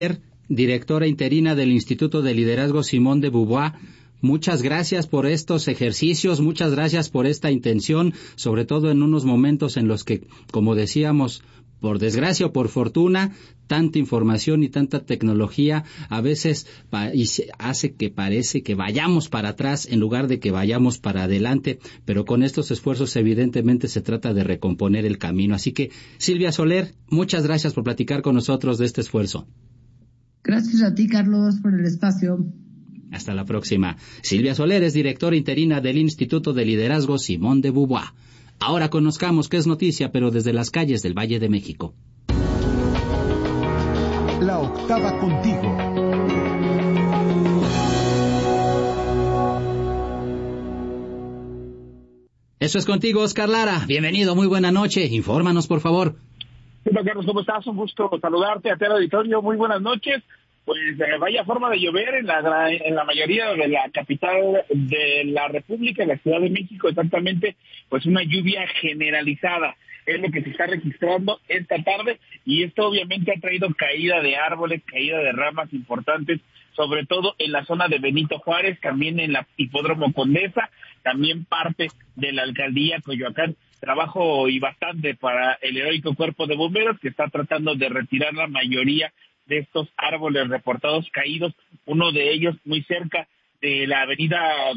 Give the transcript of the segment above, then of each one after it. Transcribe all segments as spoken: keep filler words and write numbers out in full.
Directora interina del Instituto de Liderazgo Simone de Beauvoir. Muchas gracias por estos ejercicios, muchas gracias por esta intención, sobre todo en unos momentos en los que, como decíamos, por desgracia o por fortuna, tanta información y tanta tecnología a veces hace que parece que vayamos para atrás en lugar de que vayamos para adelante, pero con estos esfuerzos evidentemente se trata de recomponer el camino. Así que, Silvia Soler, muchas gracias por platicar con nosotros de este esfuerzo. Gracias a ti, Carlos, por el espacio. Hasta la próxima. Silvia Soler es directora interina del Instituto de Liderazgo Simone de Beauvoir. Ahora conozcamos qué es noticia, pero desde las calles del Valle de México. La octava contigo. Eso es contigo, Oscar Lara. Bienvenido, muy buena noche. Infórmanos, por favor. Hola, Carlos, ¿cómo estás? Un gusto saludarte a ti al auditorio. Muy buenas noches. Pues eh, vaya forma de llover en la en la mayoría de la capital de la República, en la Ciudad de México, exactamente, pues una lluvia generalizada es lo que se está registrando esta tarde, y esto obviamente ha traído caída de árboles, caída de ramas importantes, sobre todo en la zona de Benito Juárez, también en la Hipódromo Condesa, también parte de la alcaldía Coyoacán. Trabajo y bastante para el heroico cuerpo de bomberos, que está tratando de retirar la mayoría de estos árboles reportados caídos, uno de ellos muy cerca de la avenida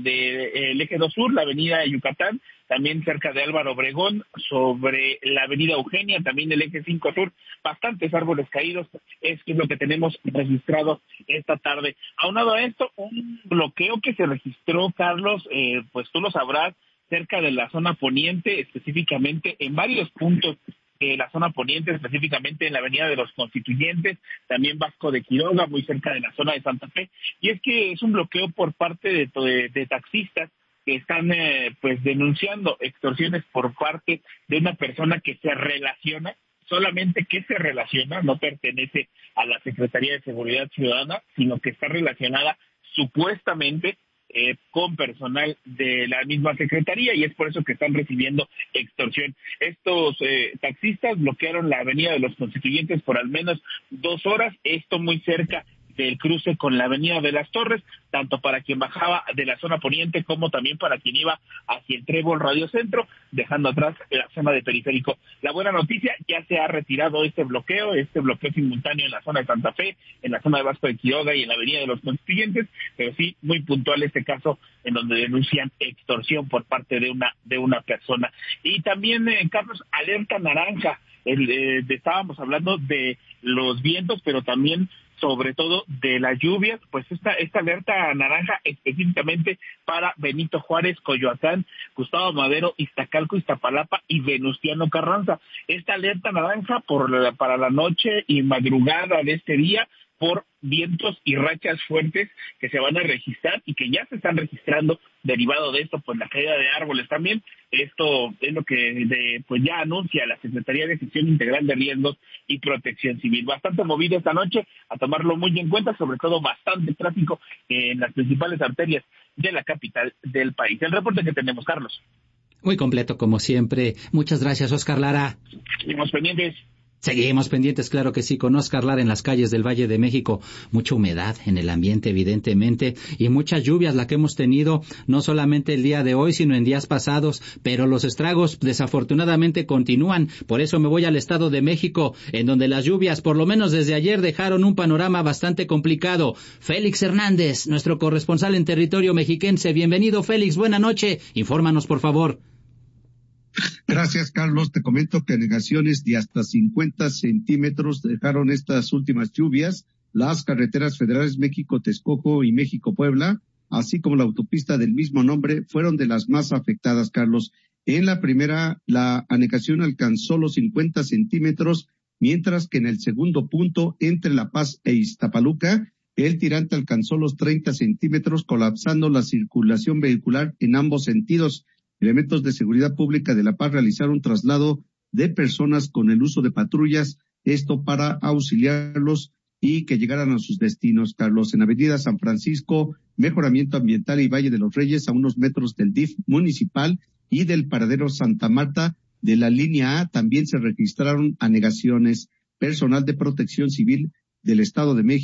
del Eje dos Sur, la avenida Yucatán, también cerca de Álvaro Obregón, sobre la avenida Eugenia, también del Eje cinco Sur, bastantes árboles caídos, es lo que tenemos registrado esta tarde. Aunado a esto, un bloqueo que se registró, Carlos, eh, pues tú lo sabrás, cerca de la zona poniente, específicamente en varios puntos de la zona poniente, específicamente en la avenida de los Constituyentes, también Vasco de Quiroga, muy cerca de la zona de Santa Fe, y es que es un bloqueo por parte de, de, de taxistas que están eh, pues denunciando extorsiones por parte de una persona que se relaciona, solamente que se relaciona, no pertenece a la Secretaría de Seguridad Ciudadana, sino que está relacionada supuestamente Eh, con personal de la misma secretaría, y es por eso que están recibiendo extorsión. Estos eh, taxistas bloquearon la avenida de los Constituyentes por al menos dos horas, esto muy cerca del cruce con la avenida de las Torres, tanto para quien bajaba de la zona poniente como también para quien iba hacia el Trébol Radio Centro, dejando atrás la zona de Periférico. La buena noticia, ya se ha retirado este bloqueo, este bloqueo simultáneo en la zona de Santa Fe, en la zona de Vasco de Quiroga y en la avenida de los Constituyentes, pero sí muy puntual este caso en donde denuncian extorsión por parte de una de una persona. Y también, eh, Carlos, alerta naranja. El, eh, de, estábamos hablando de los vientos, pero también sobre todo de las lluvias, pues esta esta alerta naranja específicamente para Benito Juárez, Coyoacán, Gustavo Madero, Iztacalco, Iztapalapa y Venustiano Carranza. Esta alerta naranja por la, para la noche y madrugada de este día, por vientos y rachas fuertes que se van a registrar y que ya se están registrando, derivado de esto, pues la caída de árboles también. Esto es lo que de, pues ya anuncia la Secretaría de Gestión Integral de Riesgos y Protección Civil. Bastante movido esta noche, a tomarlo muy en cuenta, sobre todo bastante tráfico en las principales arterias de la capital del país. El reporte que tenemos, Carlos. Muy completo, como siempre. Muchas gracias, Oscar Lara. Seguimos pendientes. Seguimos pendientes, claro que sí, con Oscar Lara en las calles del Valle de México. Mucha humedad en el ambiente, evidentemente, y muchas lluvias la que hemos tenido, no solamente el día de hoy, sino en días pasados, pero los estragos desafortunadamente continúan. Por eso me voy al Estado de México, en donde las lluvias, por lo menos desde ayer, dejaron un panorama bastante complicado. Félix Hernández, nuestro corresponsal en territorio mexiquense. Bienvenido, Félix, buena noche. Infórmanos, por favor. Gracias, Carlos. Te comento que anegaciones de hasta cincuenta centímetros dejaron estas últimas lluvias las carreteras federales México-Texcoco y México-Puebla, así como la autopista del mismo nombre, fueron de las más afectadas, Carlos. En la primera, la anegación alcanzó los cincuenta centímetros, mientras que en el segundo punto, entre La Paz e Iztapaluca, el tirante alcanzó los treinta centímetros, colapsando la circulación vehicular en ambos sentidos. Elementos de seguridad pública de La Paz realizaron traslado de personas con el uso de patrullas, esto para auxiliarlos y que llegaran a sus destinos, Carlos. En Avenida San Francisco, Mejoramiento Ambiental y Valle de los Reyes, a unos metros del D I F municipal y del paradero Santa Marta de la línea A, también se registraron anegaciones. Personal de Protección Civil del Estado de México.